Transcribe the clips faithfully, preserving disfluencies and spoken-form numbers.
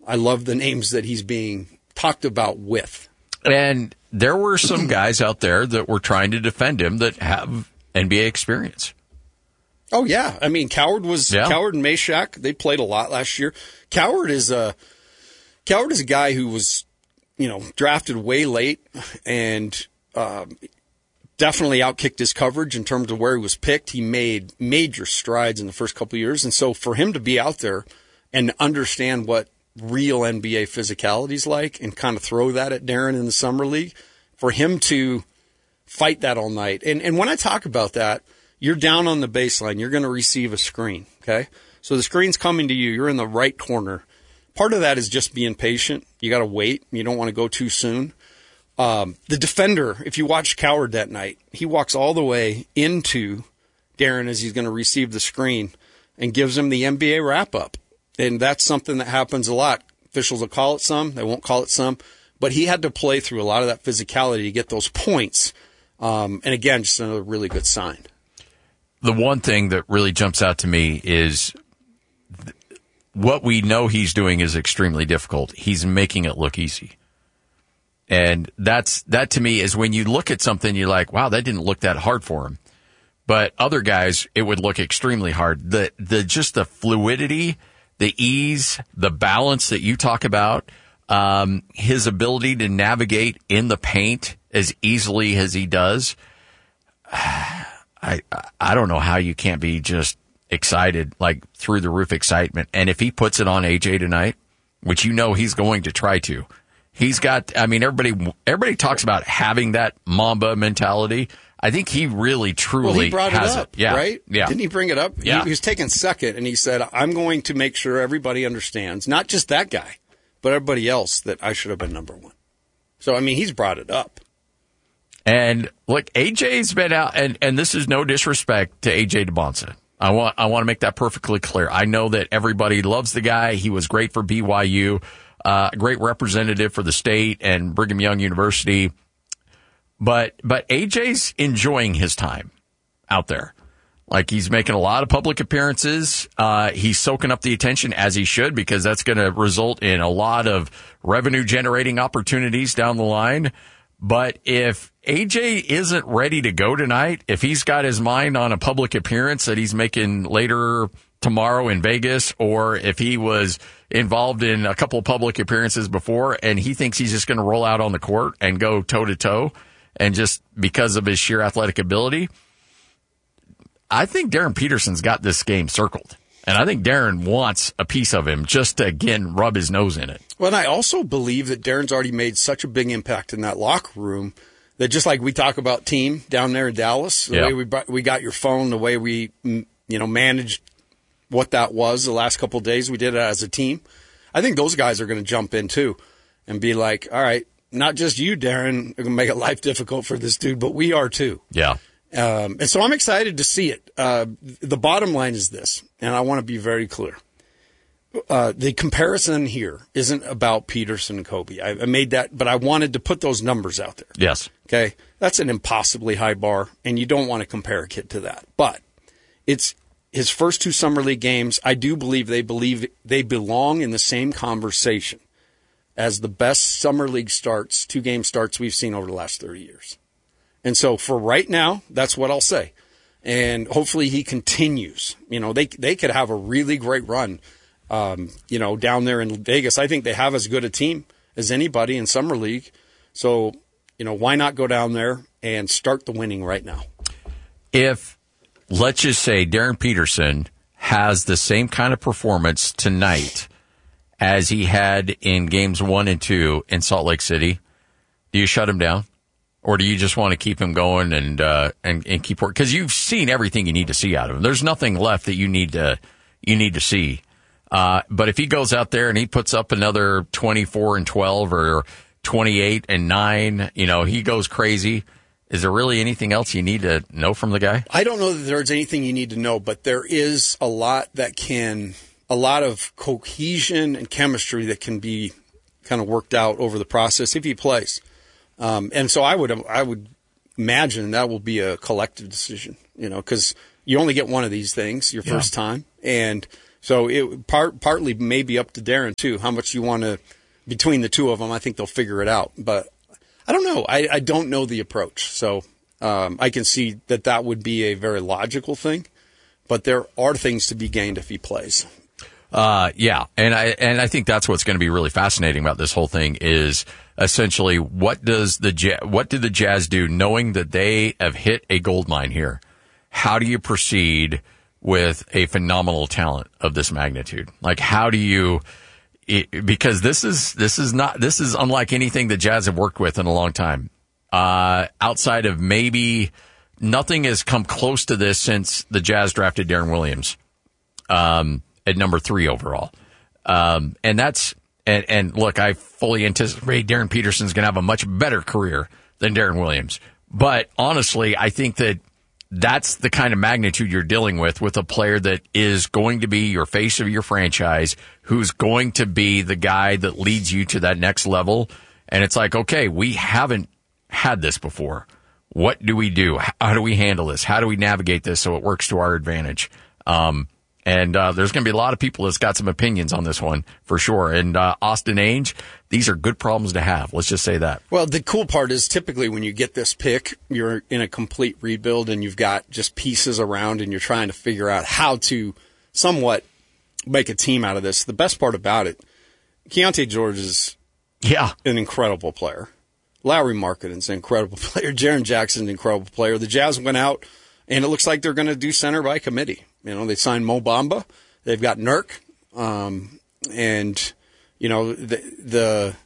I love the names that he's being talked about with. And there were some guys out there that were trying to defend him that have N B A experience. Oh, yeah. I mean, Coward was yeah. Coward and Meshack. They played a lot last year. Coward is a Coward is a guy who was, you know, drafted way late and um, definitely outkicked his coverage in terms of where he was picked. He made major strides in the first couple of years. And so for him to be out there and understand what real N B A physicality is like and kind of throw that at Darren in the summer league, for him to fight that all night. And, and when I talk about that, you're down on the baseline. You're going to receive a screen, okay? So the screen's coming to you. You're in the right corner. Part of that is just being patient. You got to wait. You don't want to go too soon. Um, the defender, if you watch Coward that night, he walks all the way into Darren as he's going to receive the screen and gives him the N B A wrap-up. And that's something that happens a lot. Officials will call it some. They won't call it some. But he had to play through a lot of that physicality to get those points. Um, and again, just another really good sign. The one thing that really jumps out to me is th- what we know he's doing is extremely difficult. He's making it look easy. And that's, that to me is when you look at something, you're like, wow, that didn't look that hard for him. But other guys, it would look extremely hard. The, the, just the fluidity, the ease, the balance that you talk about, um, his ability to navigate in the paint as easily as he does. I, I don't know how you can't be just excited, like through the roof excitement. And if he puts it on A J tonight, which you know he's going to try to, he's got, I mean, everybody, everybody talks about having that Mamba mentality. I think he really, truly well, he brought has it up, it. Yeah. Right? Yeah. Didn't he bring it up? Yeah. He, he was taking second, and he said, I'm going to make sure everybody understands, not just that guy, but everybody else, that I should have been number one. So, I mean, he's brought it up. And look, A J's been out, and, and this is no disrespect to A J DeBonsa. I want, I want to make that perfectly clear. I know that everybody loves the guy. He was great for B Y U, uh, a great representative for the state and Brigham Young University. But, but A J's enjoying his time out there. Like, he's making a lot of public appearances. Uh, he's soaking up the attention as he should, because that's going to result in a lot of revenue generating opportunities down the line. But if A J isn't ready to go tonight, if he's got his mind on a public appearance that he's making later tomorrow in Vegas, or if he was involved in a couple of public appearances before and he thinks he's just going to roll out on the court and go toe to toe, and just because of his sheer athletic ability, I think Darren Peterson's got this game circled. And I think Darren wants a piece of him just to, again, rub his nose in it. Well, and I also believe that Darren's already made such a big impact in that locker room that, just like we talk about team down there in Dallas, the yeah. way we brought, we got your phone, the way we, you know, managed what that was the last couple of days, we did it as a team. I think those guys are going to jump in too and be like, all right, not just you, Darren, are going to make it life difficult for this dude, but we are too. Yeah. Um, and so I'm excited to see it. Uh, the bottom line is this, and I want to be very clear. Uh, the comparison here isn't about Peterson and Kobe. I, I made that, but I wanted to put those numbers out there. Yes. Okay. That's an impossibly high bar, and you don't want to compare a kid to that. But it's his first two summer league games. I do believe they believe they belong in the same conversation as the best summer league starts, two game starts we've seen over the last thirty years. And so for right now, that's what I'll say. And hopefully he continues. You know, they they could have a really great run, um, you know, down there in Vegas. I think they have as good a team as anybody in Summer League. So, you know, why not go down there and start the winning right now? If, let's just say, Darren Peterson has the same kind of performance tonight as he had in games one and two in Salt Lake City, do you shut him down? Or do you just want to keep him going and uh, and, and keep working? Because you've seen everything you need to see out of him. There's nothing left that you need to you need to see. Uh, but if he goes out there and he puts up another twenty-four and twelve or twenty-eight and nine, you know, he goes crazy. Is there really anything else you need to know from the guy? I don't know that there's anything you need to know, but there is a lot that can, a lot of cohesion and chemistry that can be kind of worked out over the process if he plays. Um, and so I would, I would imagine that will be a collective decision, you know, because you only get one of these things your first yeah. time. And So it part partly may be up to Darren too. How much you want to between the two of them? I think they'll figure it out. But I don't know. I, I don't know the approach. So um, I can see that that would be a very logical thing. But there are things to be gained if he plays. Uh, yeah, and I and I think that's what's going to be really fascinating about this whole thing is essentially what does the what did the Jazz do, knowing that they have hit a gold mine here? How do you proceed with a phenomenal talent of this magnitude? Like, how do you? It, because this is this is not this is unlike anything the Jazz have worked with in a long time. Uh, outside of maybe nothing has come close to this since the Jazz drafted Darren Williams. Um. At number three overall. Um, and that's, and, and look, I fully anticipate Darren Peterson's going to have a much better career than Darren Williams. But honestly, I think that that's the kind of magnitude you're dealing with, with a player that is going to be your face of your franchise, who's going to be the guy that leads you to that next level. And it's like, okay, we haven't had this before. What do we do? How do we handle this? How do we navigate this so it works to our advantage? Um, And uh, there's going to be a lot of people that's got some opinions on this one for sure. And uh, Austin Ainge, these are good problems to have. Let's just say that. Well, the cool part is typically when you get this pick, you're in a complete rebuild and you've got just pieces around and you're trying to figure out how to somewhat make a team out of this. The best part about it, Keontae George is yeah. an incredible player. Lauri Markkanen's an incredible player. Jaren Jackson's an incredible player. The Jazz went out, and it looks like they're going to do center by committee. You know, they signed Mo Bamba. They've got Nurk. Um, and, you know, the, the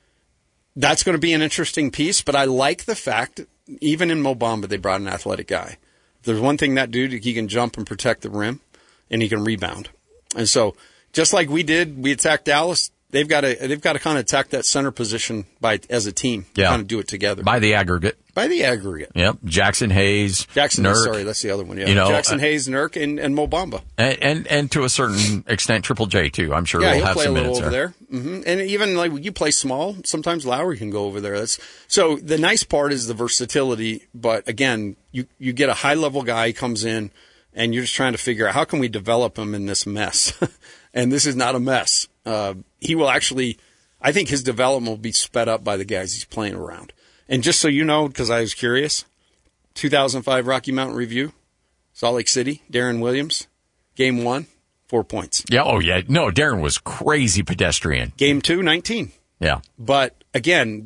that's going to be an interesting piece. But I like the fact, even in Mo Bamba, they brought an athletic guy. If there's one thing that dude, he can jump and protect the rim, and he can rebound. And so, just like we did, we attacked Dallas. They've got to they've got to kind of attack that center position by as a team. Yeah. Kind of do it together by the aggregate. By the aggregate. Yep. Jackson Hayes, Jackson. Nurk, sorry, that's the other one. Yeah. You know, Jackson uh, Hayes, Nurk, and, and Mo Bamba. And, and and to a certain extent, Triple J too. I'm sure yeah, we'll he'll have play some a little minutes over there. there. Mm-hmm. And even like when you play small, sometimes Lowry can go over there. That's so. The nice part is the versatility. But again, you you get a high level guy he comes in, and you're just trying to figure out how can we develop him in this mess. And this is not a mess. Uh, he will actually. I think his development will be sped up by the guys he's playing around. And just so you know, because I was curious, two thousand five Rocky Mountain Review, Salt Lake City, Darren Williams, game one, four points. Yeah, oh yeah. No, Darren was crazy pedestrian. Game two, nineteen. Yeah. But again,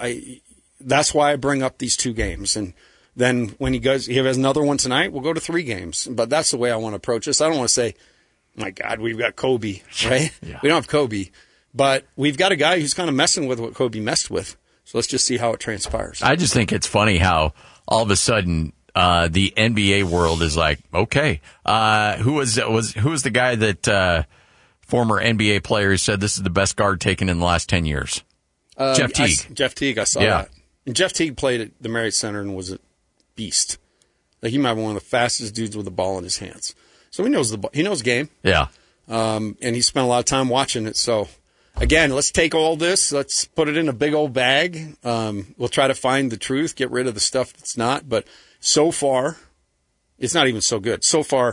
I that's why I bring up these two games. And then when he goes, he has another one tonight, we'll go to three games. But that's the way I want to approach this. I don't want to say, my God, we've got Kobe, right? Yeah. We don't have Kobe. But we've got a guy who's kind of messing with what Kobe messed with. So let's just see how it transpires. I just think it's funny how all of a sudden uh, the N B A world is like, okay, uh, who was was who was the guy that uh, former N B A players said this is the best guard taken in the last ten years? Uh, Jeff Teague. I, Jeff Teague, I saw Yeah. that. And Jeff Teague played at the Marriott Center and was a beast. Like he might be one of the fastest dudes with the ball in his hands. So he knows the he knows game. Yeah. Um, and he spent a lot of time watching it. So. Again, let's take all this, let's put it in a big old bag. Um, we'll try to find the truth, get rid of the stuff that's not. But so far, it's not even so good. So far,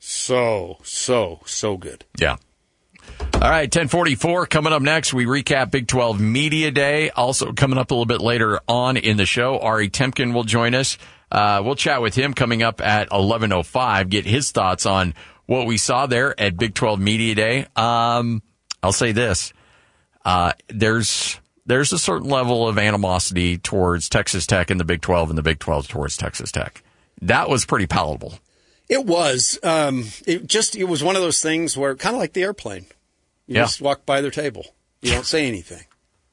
so, so, so good. Yeah. All right, ten forty-four coming up next. We recap Big twelve Media Day. Also coming up a little bit later on in the show, Ari Temkin will join us. Uh, we'll chat with him coming up at eleven oh five, get his thoughts on what we saw there at Big twelve Media Day. Um, I'll say this. Uh, there's there's a certain level of animosity towards Texas Tech in the Big twelve and the Big twelve towards Texas Tech. That was pretty palatable. It was. Um, it just it was one of those things where kind of like the airplane. You Yeah. just walk by their table. You don't say anything.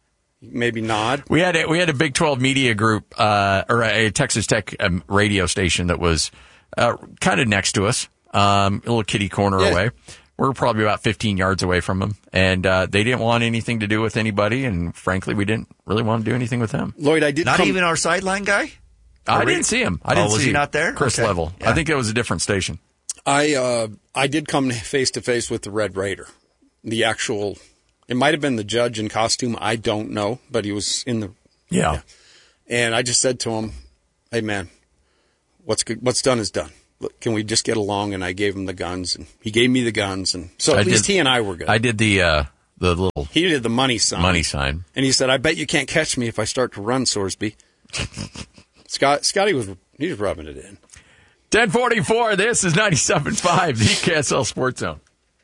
Maybe nod. We had a, we had a Big twelve media group uh, or a Texas Tech um, radio station that was uh, kind of next to us, um, a little kitty corner Yeah. away. We're probably about fifteen yards away from them, and uh, they didn't want anything to do with anybody, and frankly, we didn't really want to do anything with them. Lloyd, I did Not come, even our sideline guy? I Or didn't see him. I Oh, didn't was see he him. not there? Chris Okay. Level. Yeah. I think it was a different station. I uh, I did come face to face with the Red Raider, the actual. It might have been the judge in costume. I don't know, but he was in the. Yeah. And I just said to him, "Hey, man, what's good, what's done is done. look, can we just get along? And I gave him the guns, and he gave me the guns, and so at I least did, he and I were good. I did the uh, the little he did the money sign. Money sign, and he said, "I bet you can't catch me if I start to run, Sorsby." Scott Scotty was he was rubbing it in. ten forty-four. This is ninety-seven point five, the K S L Sports Zone.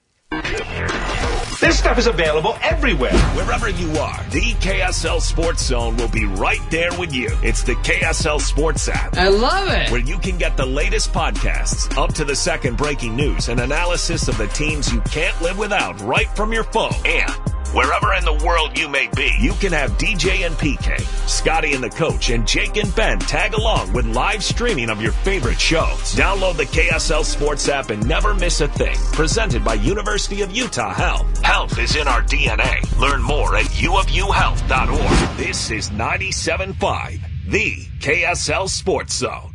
This stuff is available everywhere. Wherever you are, the K S L Sports Zone will be right there with you. It's the K S L Sports app. I love it. Where you can get the latest podcasts, up to the second breaking news, and analysis of the teams you can't live without right from your phone. And wherever in the world you may be, you can have D J and P K, Scotty and the Coach, and Jake and Ben tag along with live streaming of your favorite shows. Download the K S L Sports app and never miss a thing. Presented by University of Utah Health. Health is in our D N A. Learn more at u of u health dot org. This is ninety-seven point five, the K S L Sports Zone.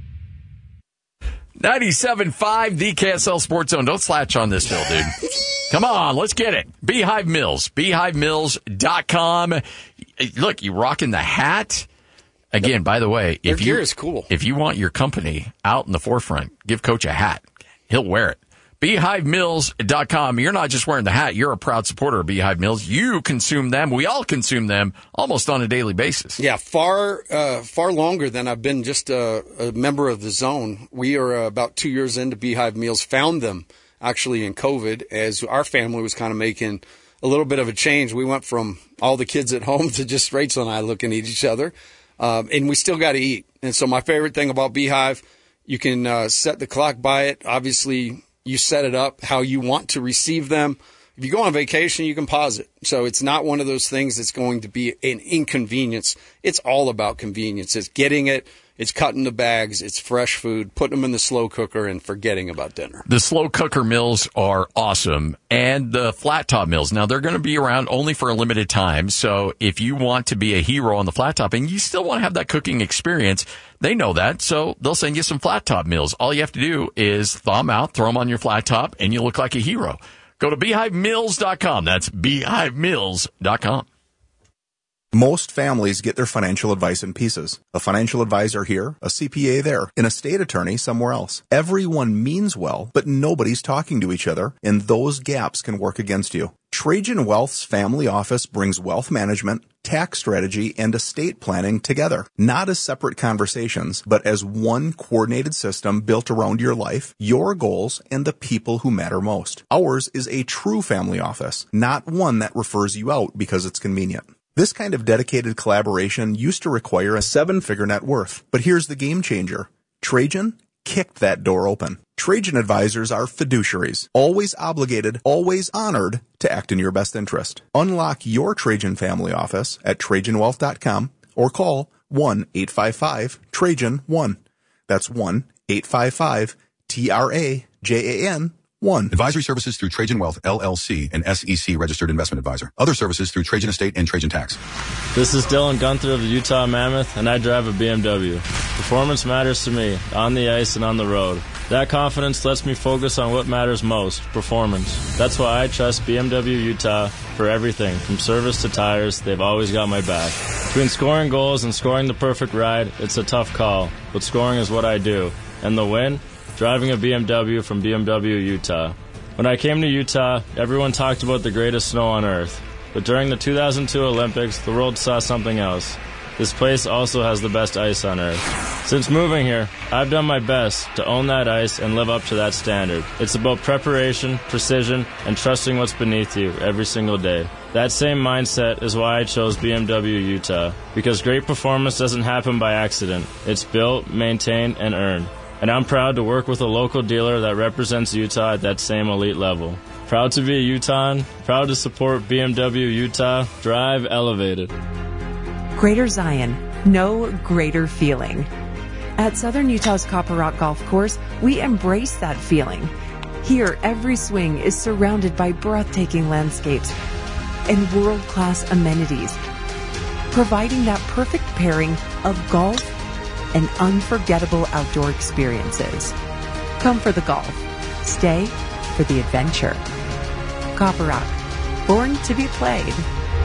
ninety-seven point five, the K S L Sports Zone. Don't slouch on this, Phil, dude. Come on, let's get it. Beehive Mills, beehive mills dot com. Look, you rocking the hat. Again, by the way, Their if you gear is cool. if you want your company out in the forefront, give Coach a hat. He'll wear it. beehive mills dot com. You're not just wearing the hat. You're a proud supporter of Beehive Mills. You consume them. We all consume them almost on a daily basis. Yeah, far uh, far longer than I've been just a, a member of the zone. We are uh, about two years into Beehive Meals. Found them actually in COVID as our family was kind of making a little bit of a change. We went from all the kids at home to just Rachel and I looking at each other. Um, and we still got to eat. And so my favorite thing about Beehive, you can uh, set the clock by it. Obviously, you set it up how you want to receive them. If you go on vacation, you can pause it. So it's not one of those things that's going to be an inconvenience. It's all about convenience. It's getting it. It's cutting the bags. It's fresh food, putting them in the slow cooker, and forgetting about dinner. The slow cooker meals are awesome. And the flat top meals. Now, they're going to be around only for a limited time. So if you want to be a hero on the flat top and you still want to have that cooking experience, they know that. So they'll send you some flat top meals. All you have to do is thaw them out, throw them on your flat top, and you look like a hero. Go to beehive mills dot com. That's beehive mills dot com. Most families get their financial advice in pieces. A financial advisor here, a C P A there, an estate attorney somewhere else. Everyone means well, but nobody's talking to each other, and those gaps can work against you. Trajan Wealth's family office brings wealth management, tax strategy, and estate planning together. Not as separate conversations, but as one coordinated system built around your life, your goals, and the people who matter most. Ours is a true family office, not one that refers you out because it's convenient. This kind of dedicated collaboration used to require a seven-figure net worth. But here's the game changer. Trajan kicked that door open. Trajan advisors are fiduciaries, always obligated, always honored to act in your best interest. Unlock your Trajan family office at trajan wealth dot com or call one eight five five Trajan one. That's one eight five five T R A J A N one. Advisory services through Trajan Wealth, L L C, an S E C registered investment advisor. Other services through Trajan Estate and Trajan Tax. This is Dylan Gunther of the Utah Mammoth, and I drive a B M W. Performance matters to me, on the ice and on the road. That confidence lets me focus on what matters most, performance. That's why I trust B M W Utah for everything, from service to tires. They've always got my back. Between scoring goals and scoring the perfect ride, it's a tough call, but scoring is what I do. And the win? Driving a B M W from B M W Utah. When I came to Utah, everyone talked about the greatest snow on earth. But during the two thousand two Olympics, the world saw something else. This place also has the best ice on earth. Since moving here, I've done my best to own that ice and live up to that standard. It's about preparation, precision, and trusting what's beneath you every single day. That same mindset is why I chose B M W Utah, because great performance doesn't happen by accident. It's built, maintained, and earned. And I'm proud to work with a local dealer that represents Utah at that same elite level. Proud to be a Utahn, proud to support B M W Utah. Drive elevated. Greater Zion, no greater feeling. At Southern Utah's Copper Rock Golf Course, we embrace that feeling. Here, every swing is surrounded by breathtaking landscapes and world-class amenities, providing that perfect pairing of golf and unforgettable outdoor experiences. Come for the golf. Stay for the adventure. Copper Rock, born to be played.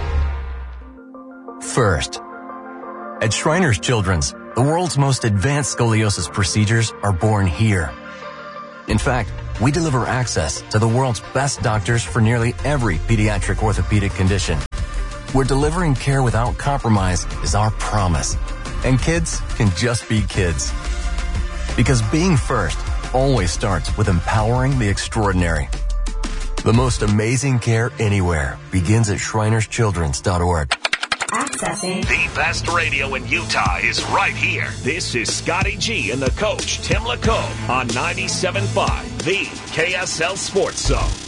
First, at Shriners Children's, the world's most advanced scoliosis procedures are born here. In fact, we deliver access to the world's best doctors for nearly every pediatric orthopedic condition. Where delivering care without compromise is our promise. And kids can just be kids. Because being first always starts with empowering the extraordinary. The most amazing care anywhere begins at Shriners Children's dot org. Accessing. The best radio in Utah is right here. This is Scotty G and the coach, Tim LaCombe, on ninety-seven point five, the K S L Sports Zone.